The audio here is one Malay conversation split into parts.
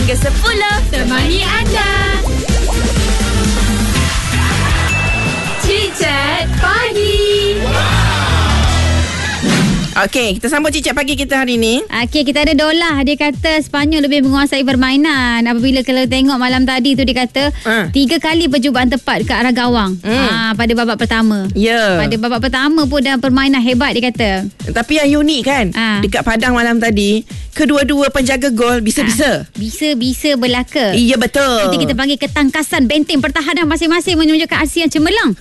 hingga 10. Temani anda. Chit-chat Pagi. Okey, kita sambung cicak pagi kita hari ni. Okey, kita ada Dolah. Dia kata Sepanyol lebih menguasai permainan. Apabila kalau tengok malam tadi tu, dia kata 3 kali percubaan tepat ke arah gawang pada babak pertama. Pada babak pertama pun dah permainan hebat, dia kata. Tapi yang unik kan, dekat Padang malam tadi, kedua-dua penjaga gol bisa-bisa. Bisa-bisa belaka. Ya, betul. Nanti kita panggil ketangkasan benteng pertahanan masing-masing menunjukkan aksi yang cemerlang.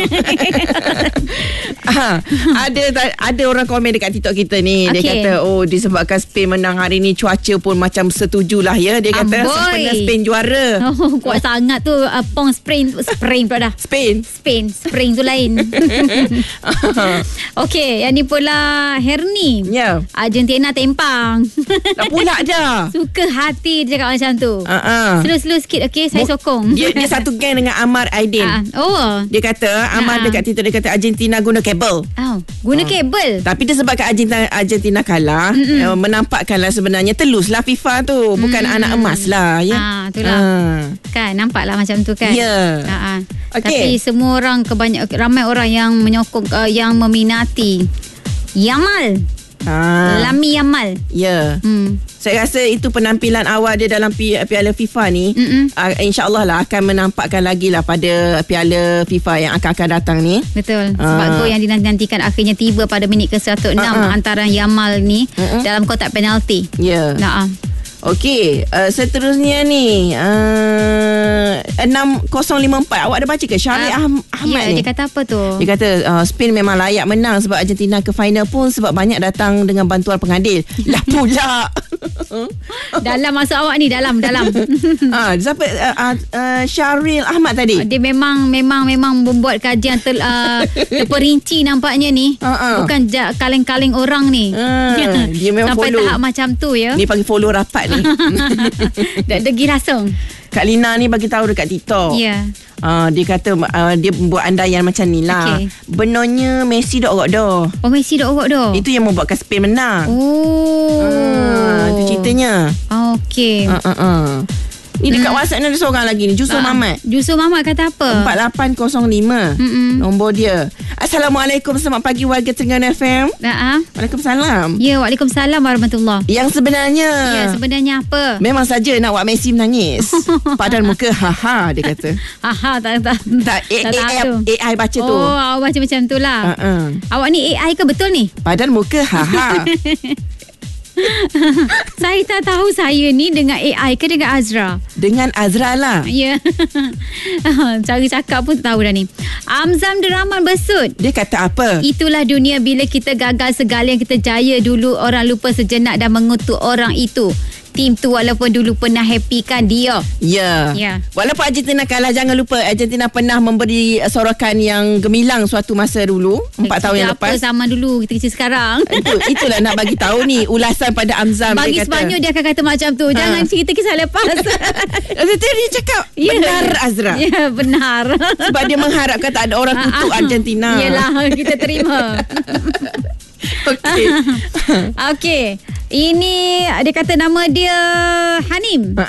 Ada orang komen dekat TikTok kita ni. Dia kata, disebabkan Spain menang hari ni, cuaca pun macam setujulah ya. Dia kata sempena Spain juara. Kuat sangat tu. Pong Spain pula dah. Spain tu lain. Okey, yang ni pula Herni. Argentina tempang. Dah pula dah. Suka hati dia cakap macam tu. Slow-slow sikit, okey, saya sokong. Dia satu geng dengan Amar Aidin. Dia kata Amar dekat TikTok, dia kata Argentina guna kabel. Guna kabel. Tapi disebabkan Argentina kalah, menampakkanlah sebenarnya teluslah FIFA tu, bukan anak emas lah ya. Itulah. Kan nampaklah macam tu kan. Okay. Tapi semua orang, ramai orang yang menyokong, yang meminati Yamal. Lami Yamal. Saya rasa itu penampilan awal dia dalam Piala FIFA ni. InsyaAllah lah akan menampakkan lagi lah pada Piala FIFA yang akan datang ni. Betul. Sebab gol yang dinantikan akhirnya tiba pada minit ke-106 antara Yamal ni dalam kotak penalti. Okey, seterusnya ni 6054. Awak ada baca ke Syarif Ahmad ni? Dia kata apa tu? Dia kata Spain memang layak menang sebab Argentina ke final pun sebab banyak datang dengan bantuan pengadil. Lah pula. Dalam masa awak ni, dalam. Siapa Syarif Ahmad tadi? Dia memang membuat kajian terperinci nampaknya ni. Bukan kaleng-kaleng orang ni. Dia memang sampai follow. tahap macam tu ya. Ni panggil follow rapat ni. Dah degi langsung. Kak Lina ni bagi tahu dekat TikTok. Dia kata dia buat andaian macam ni lah. Benarnya Messi dah orok dah. Messi dah orok dah. Itu yang membuatkan Spain menang. Itu ceritanya. Okey. Ni dekat WhatsApp ni ada seorang lagi ni, Jusuf Mahmad. Jusuf Mahmad kata apa? 4805 nombor dia. Assalamualaikum, selamat pagi warga Terengganu FM. Waalaikumsalam. Ya, waalaikumsalam warahmatullahi. Yang sebenarnya. Ya, sebenarnya apa? Memang saja nak buat Messi menangis. Padan muka dia kata. Tak AI baca tu. Awak baca macam tu lah. Awak ni AI ke betul ni? Padan muka Saya tak tahu saya ni dengan AI ke dengan Azra. Dengan Azra lah. Ya. Cara cakap pun tahu dah ni. Amzam Deraman Besut. Dia kata apa? Itulah dunia bila kita gagal segala yang kita jaya dulu, orang lupa sejenak dan mengutuk orang itu. Tim tu walaupun dulu pernah happykan dia. Ya. Walaupun Argentina kalah, jangan lupa Argentina pernah memberi sorokan yang gemilang suatu masa dulu, 4 tahun yang lepas. Apa zaman dulu, kita kecil sekarang. Itulah nak bagi tahu ni ulasan pada Amzam. Bagi Sepanyol dia akan kata macam tu. Jangan cerita kisah lepas. Dia cakap benar Azra. Ya, benar. Sebab dia mengharapkan tak ada orang kutuk Argentina. Yelah, kita terima. Okey. Ini dia kata nama dia Hanim.